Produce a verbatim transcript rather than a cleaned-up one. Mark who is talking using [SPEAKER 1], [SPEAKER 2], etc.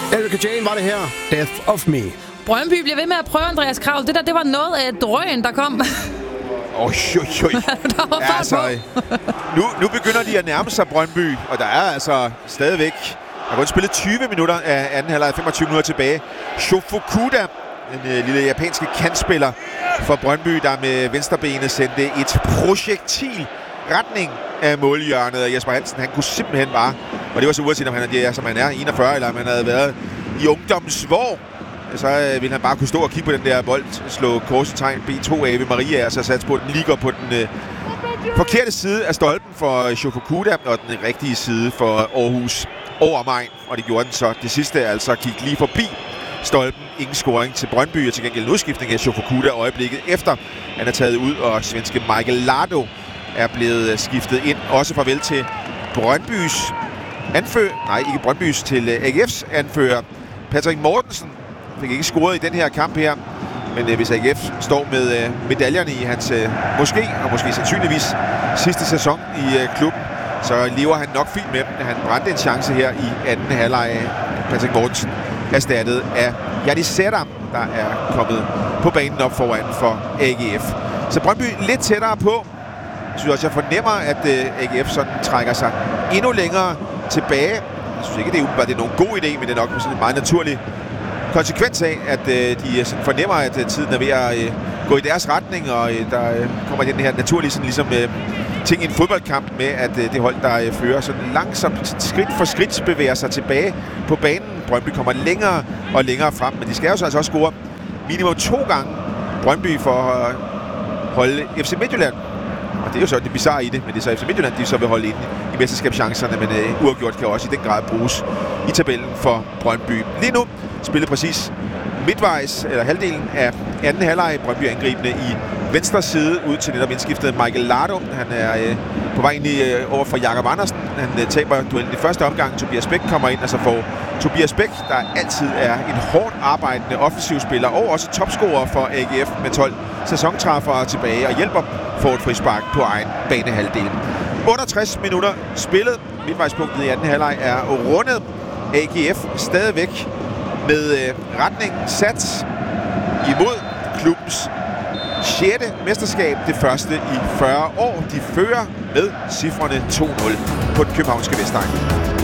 [SPEAKER 1] Erika Jane var det her. Death of Me.
[SPEAKER 2] Brøndby bliver ved med at prøve, Andreas Kravl. Det der, det var noget af et drøn, der kom.
[SPEAKER 3] Oj, oj, oj.
[SPEAKER 2] Der var
[SPEAKER 3] Ja, altså, nu, nu begynder de at nærme sig Brøndby, og der er altså stadigvæk... Der er kun spillet tyve minutter af anden halvleg, femogtyve minutter tilbage. Shofukuda, en øh, lille japanske kantspiller for Brøndby, der med venstrebenet sendte et projektil retning af målhjørnet. Og Jesper Hansen, han kunne simpelthen bare... Og det var så uanset, om han er, som han er, enogfyrre, eller om han havde været i ungdomsvår. Så øh, ville han bare kunne stå og kigge på den der bold, slå korsetegn B to af ved Maria, og så satse på, at den ligger på den øh, forkerte side af stolpen for Shofukuda, og den rigtige side for Aarhus over mig. Og det gjorde den så. Det sidste altså gik lige forbi stolpen. Ingen scoring til Brøndby, og til gengæld en udskiftning af Shofukuda øjeblikket efter. Han er taget ud, og svenske Michael Lardo er blevet skiftet ind. Også farvel til Brøndbys anfører, nej ikke Brøndbys, til A G F's anfører Patrick Mortensen. Fik ikke scoret i den her kamp her, men øh, hvis A G F står med øh, medaljerne i hans øh, måske, og måske sandsynligvis sidste sæson i øh, klubben, så lever han nok fint med dem. Han brændte en chance her i anden halvleg. Patrick Mortensen erstattet af Jadis Sætter, der er kommet på banen op foran for A G F. Så Brøndby lidt tættere på. Jeg synes også, jeg fornemmer, at øh, A G F sådan trækker sig endnu længere tilbage. Jeg synes ikke, det er, det er nogen god idé, men det er nok sådan en meget naturlig konsekvens af, at øh, de sådan fornemmer, at øh, tiden er ved at øh, gå i deres retning, og øh, der øh, kommer den her naturlige sådan, ligesom, øh, ting i en fodboldkamp med, at øh, det hold, der øh, fører sådan langsomt, skridt for skridt, bevæger sig tilbage på banen. Brøndby kommer længere og længere frem, men de skal jo så altså også score minimum to gange Brøndby for at holde F C Midtjylland. Og det er jo så det bizarre i det, men det er så F C Midtjylland, de så vil holde ind i mesterskabschancerne, men øh, uafgjort kan også i den grad bruges i tabellen for Brøndby. Lige nu spillet præcis midtvejs, eller halvdelen af anden halvleg. Brøndby angribende i venstre side ud til netop indskiftet Michael Lardo. Han er øh, på vej ind i, øh, over for Jakob Andersen. Han øh, taber duellen i første omgang. Tobias Bæk kommer ind, og så får Tobias Bæk, der altid er en hårdt arbejdende offensivspiller og også topscorer for A G F med tolv sæsontræffere tilbage og hjælper for et frispark på egen banehalvdel. otteogtres minutter spillet. Midtvejspunktet i anden halvleg er rundet. A G F stadigvæk med øh, retningen sat imod klubbens sjette mesterskab, det første i fyrre år. De fører med cifrene to nul på den københavnske Vestegn.